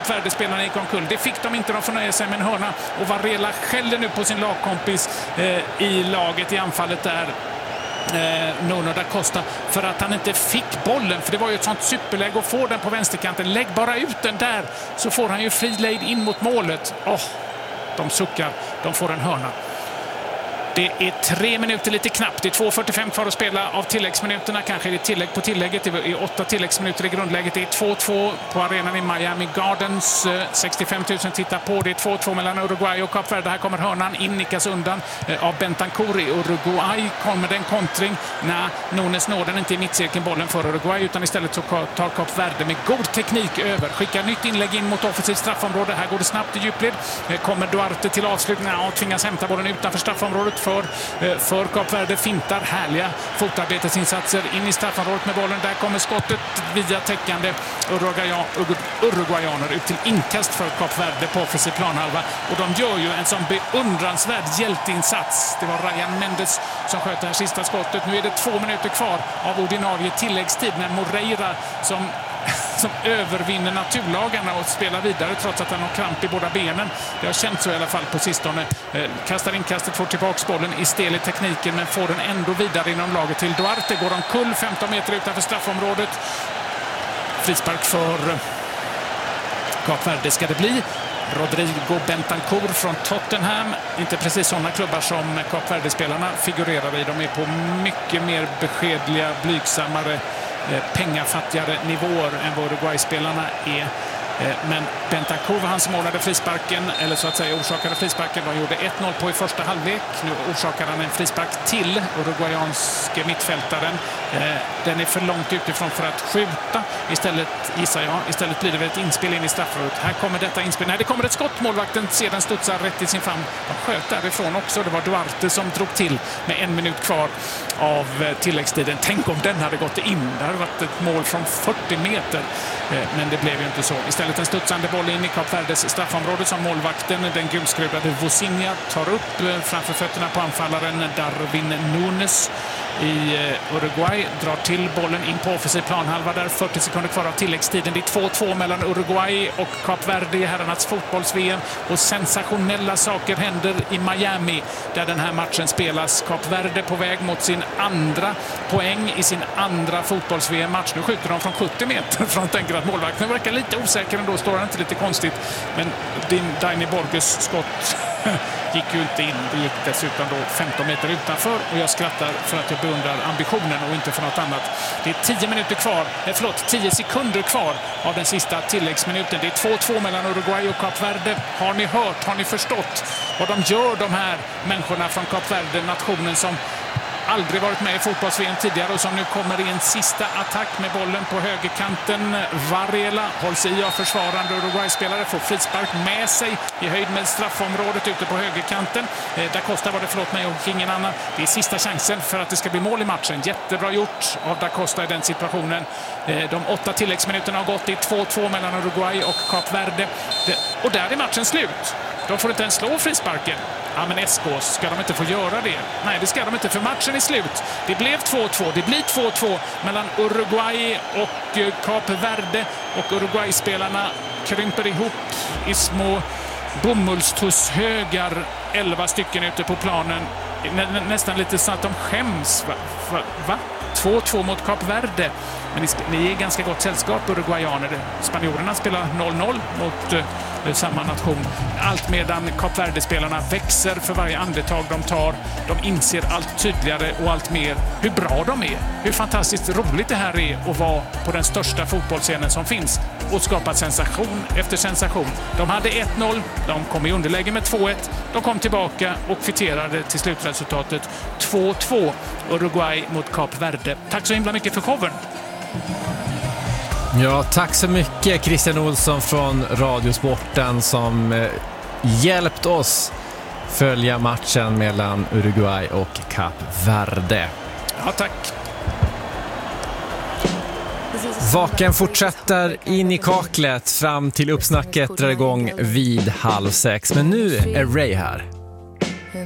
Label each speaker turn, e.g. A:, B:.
A: Kap Verde-spelarna gick omkull. Det fick de inte, de får nöja sig med en hörna. Och Varela skäller nu på sin lagkompis i laget i anfallet där. Nuno da Costa, för att han inte fick bollen, för det var ju ett sånt superläge att få den på vänsterkanten. Lägg bara ut den där, så får han ju fri lejd in mot målet. De suckar, de får en hörna. Det är 3 minuter lite knappt. Det är 2:45 kvar att spela av tilläggsminuterna. Kanske är det tillägg på tillägget. Det är 8 tilläggsminuter i grundläget. Det är 2-2 på arenan i Miami Gardens. 65 000 tittar på. Det är 2-2 mellan Uruguay och Kap Verde. Här kommer hörnan. Nickas undan av Bentancur i Uruguay. Kommer den kontring. Nunes når den inte i mittcirkeln bollen för Uruguay, utan istället så tar Kap Verde med god teknik över. Skickar nytt inlägg in mot offensivt straffområde. Här går det snabbt i djupled. Kommer Duarte till avslutning och tvingas hämta bollen utanför straffområdet för Kap Verde. Fintar härliga fotarbetesinsatser in i straffområdet med bollen. Där kommer skottet via täckande uruguayaner ut till inkast för Kap Verde på offensiv planhalva. Och de gör ju en sån beundransvärd hjälteinsats. Det var Ryan Mendes som sköt det här sista skottet. Nu är det 2 minuter kvar av ordinarie tilläggstid när Moreira som övervinner naturlagarna och spelar vidare trots att han har kramp i båda benen. Det har känts så i alla fall på sistone. Kastar inkastet, får tillbaka bollen i stel i tekniken, men får den ändå vidare inom laget till Duarte. Går omkull 15 meter utanför straffområdet. Frispark för Kap Verde ska det bli. Rodrigo Bentancur från Tottenham. Inte precis sådana klubbar som Kap Verde-spelarna figurerar i. De är på mycket mer beskedliga, blygsammare, pengafattigare nivåer än vad Uruguay-spelarna är. Men Bentancur var han som ordnade frisparken, eller så att säga orsakade frisparken. De gjorde 1-0 på i första halvlek. Nu orsakar han en frispark till uruguayanske mittfältaren. Den är för långt utifrån för att skjuta. Istället blir det väl ett inspel in i straffområdet. Här kommer detta inspel. Nej, det kommer ett skott. Målvakten sedan studsar rätt i sin famn. De sköt därifrån också. Det var Duarte som drog till med 1 minut kvar av tilläggstiden. Tänk om den hade gått in. Det hade varit ett mål från 40 meter. Men det blev ju inte så. Istället en studsande boll in i Kap Verdes straffområde som målvakten, den gulskruvade Vozinha, tar upp framför fötterna på anfallaren Darwin Nunes i Uruguay. Drar till bollen in på offensiv planhalva där. 40 sekunder kvar av tilläggstiden. Det är 2-2 mellan Uruguay och Kap Verde i herrarnas fotbolls-VM. Och sensationella saker händer i Miami där den här matchen spelas. Kap Verde på väg mot sin andra poäng i sin andra fotbolls-VM-match. Nu skjuter de från 70 meter från tänker att målvakten verkar lite osäker ändå. Står han inte lite konstigt. Men Dani Borges skott gick ju inte in. Det gick dessutom då 15 meter utanför. Och jag skrattar för att jag beundrar ambitionen och inte för något annat. Det är 10 sekunder kvar av den sista tilläggsminuten. Det är 2-2 mellan Uruguay och Kap Verde. Har ni hört, har ni förstått vad de gör, de här människorna från Kap Verde, nationen som aldrig varit med i fotbolls-VM tidigare och som nu kommer i en sista attack med bollen på högerkanten. Varela hålls i av försvarande Uruguay-spelare, får frispark med sig i höjd med straffområdet ute på högerkanten. Da Costa var det, och ingen annan. Det är sista chansen för att det ska bli mål i matchen. Jättebra gjort av Da Costa i den situationen. De 8 tilläggsminuterna har gått. I 2-2 mellan Uruguay och Kap Verde. Och där är matchen slut. De får inte ens slå frisparken. Ja, men SK, ska de inte få göra det? Nej, det ska de inte, för matchen är slut. Det blev 2-2. Det blir 2-2 mellan Uruguay och Kap Verde. Och Uruguay-spelarna krymper ihop i små bomullstushögar. 11 stycken ute på planen. Nästan lite så att de skäms. Va? 2-2 mot Kap Verde. Men ni är ganska gott sällskap, uruguayaner. Spanjorerna spelar 0-0 mot samma nation. Allt medan Kap Verde-spelarna växer för varje andetag de tar. De inser allt tydligare och allt mer hur bra de är. Hur fantastiskt roligt det här är att vara på den största fotbollsscenen som finns och skapa sensation efter sensation. De hade 1-0, de kom i underläge med 2-1. De kom tillbaka och kvitterade till slutresultatet 2-2. Uruguay mot Kap Verde. Tack så himla mycket för showen.
B: Ja, tack så mycket Christian Olsson från Radiosporten som hjälpt oss följa matchen mellan Uruguay och Kap Verde.
A: Ja, tack.
B: Vaken fortsätter in i kaklet fram till uppsnacket drar igång vid 5:30. Men nu är Ray här.